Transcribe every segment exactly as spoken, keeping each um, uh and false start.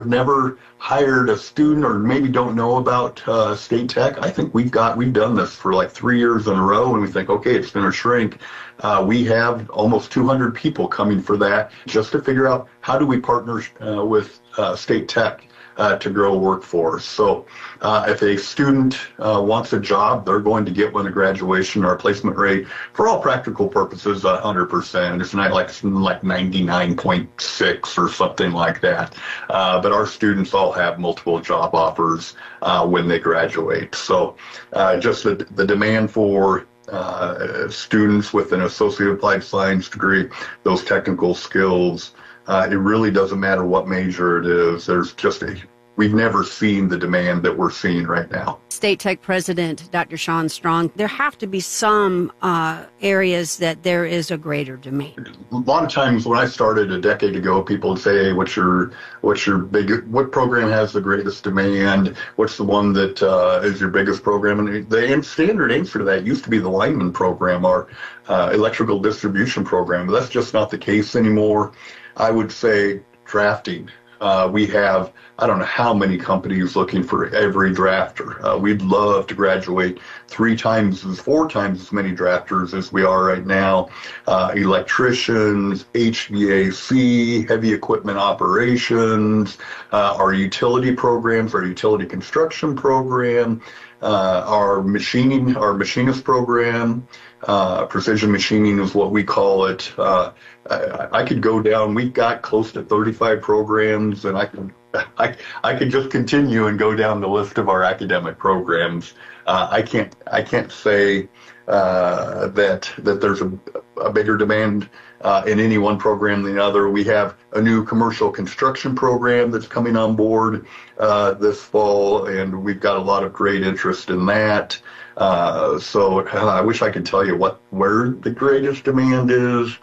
never hired a student or maybe don't know about uh, State Tech, I think we've got we've done this for like three years in a row, and we think, okay, it's going to shrink. Uh, we have almost two hundred people coming for that just to figure out how do we partner uh, with uh, State Tech uh, to grow a workforce. So uh, if a student uh, wants a job, they're going to get one at graduation. Our placement rate, for all practical purposes, one hundred percent. It's not like it's like ninety-nine point six or something like that. Uh, but our students all have multiple job offers uh, when they graduate. So uh, just the, the demand for uh, students with an associate applied science degree, those technical skills, uh, it really doesn't matter what major it is. There's just a We've never seen the demand that we're seeing right now. State Tech President Doctor Sean Strong, there have to be some uh, areas that there is a greater demand. A lot of times when I started a decade ago, people would say, hey, what's your what's your big, what program has the greatest demand? What's the one that uh, is your biggest program? And the standard answer to that used to be the lineman program, our uh, electrical distribution program, but that's just not the case anymore. I would say drafting. Uh, we have, I don't know how many companies looking for every drafter. Uh, we'd love to graduate three times, as four times as many drafters as we are right now. Uh, electricians, H V A C, heavy equipment operations, uh, our utility programs, our utility construction program, uh, our machining, our machinist program. Uh, precision machining is what we call it. Uh, I, I could go down. We've got close to thirty-five programs, and I could I, I could just continue and go down the list of our academic programs. Uh, I can't I can't say uh, that that there's a, a bigger demand uh, in any one program than the other. We have a new commercial construction program that's coming on board uh, this fall, and we've got a lot of great interest in that. Uh, so uh, I wish I could tell you what where the greatest demand is,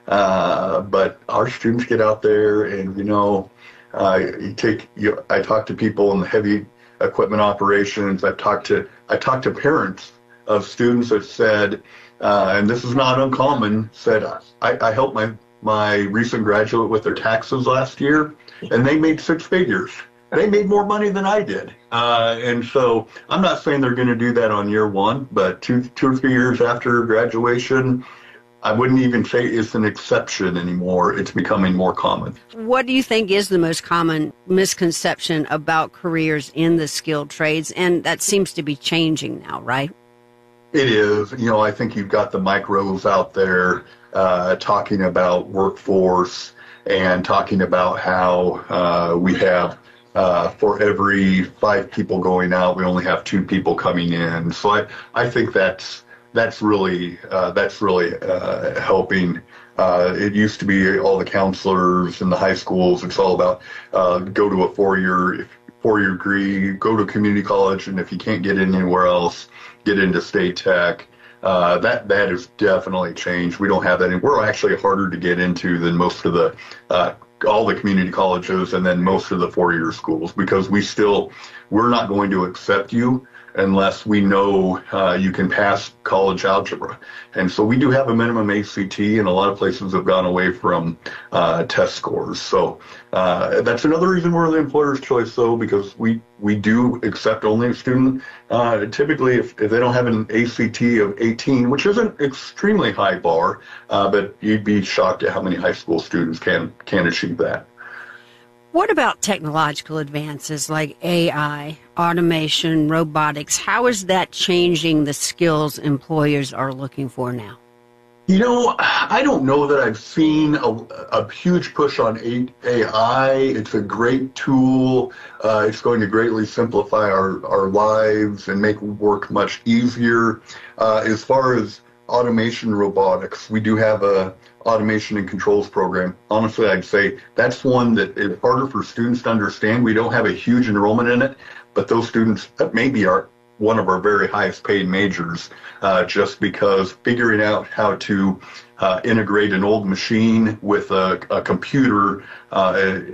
uh, but our students get out there, and you know, uh, you take. You, I talk to people in the heavy equipment operations. I've talked to I talked to parents of students that said, uh, and this is not uncommon. Said I, I helped my my recent graduate with their taxes last year, and they made six figures. They made more money than I did. Uh, and so I'm not saying they're going to do that on year one, but two, two or three years after graduation, I wouldn't even say it's an exception anymore. It's becoming more common. What do you think is the most common misconception about careers in the skilled trades? And that seems to be changing now, right? It is. You know, I think you've got the micros out there uh, talking about workforce and talking about how uh, we have Uh, for every five people going out, we only have two people coming in. So I, I think that's that's really uh, that's really uh, helping. Uh, it used to be all the counselors in the high schools. It's all about uh, go to a four-year four-year degree, go to a community college, and if you can't get in anywhere else, get into State Tech. Uh, that that has definitely changed. We don't have that. We're actually harder to get into than most of the uh, all the community colleges and then most of the four-year schools, because we still, we're not going to accept you unless we know uh, you can pass college algebra. And so we do have a minimum A C T, and a lot of places have gone away from uh, test scores. So uh, that's another reason we're the employer's choice, though, because we, we do accept only a student. Uh, typically, if, if they don't have an A C T of eighteen, which is an extremely high bar, uh, but you'd be shocked at how many high school students can, can achieve that. What about technological advances like A I, automation, robotics? How is that changing the skills employers are looking for now? You know, I don't know that I've seen a, a huge push on A I. It's a great tool. Uh, it's going to greatly simplify our, our lives and make work much easier. Uh, as far as automation robotics, we do have a automation and controls program. Honestly, I'd say that's one that is harder for students to understand. We don't have a huge enrollment in it, but those students that maybe are one of our very highest paid majors, uh, just because figuring out how to uh, integrate an old machine with a, a computer uh,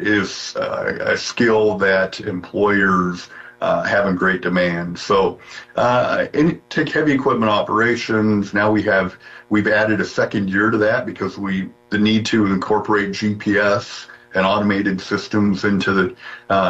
is uh, a skill that employers Uh, having great demand. So uh, in, take heavy equipment operations. Now we have, we've added a second year to that because we, the need to incorporate G P S and automated systems into the uh,